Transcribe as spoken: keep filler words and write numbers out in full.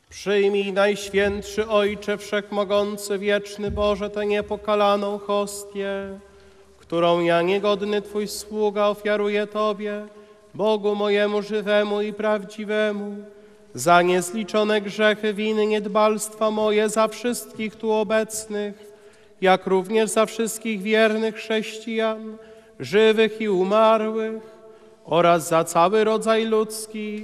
Przyjmij, Najświętszy Ojcze Wszechmogący, wieczny Boże, tę niepokalaną hostię, którą ja, niegodny Twój sługa, ofiaruję Tobie, Bogu mojemu żywemu i prawdziwemu, za niezliczone grzechy, winy, niedbalstwa moje, za wszystkich tu obecnych, jak również za wszystkich wiernych chrześcijan, żywych i umarłych, oraz za cały rodzaj ludzki,